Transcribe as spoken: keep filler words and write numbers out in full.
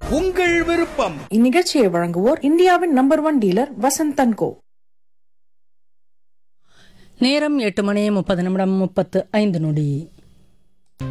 உங்கள் விருப்பம். இந்நிகழ்ச்சியை வழங்குவோர் இந்தியாவின் number one dealer Vasanth and கோ. நேரம் எட்டு மணி முப்பது நிமிடம் முப்பத்து ஐந்து நொடி.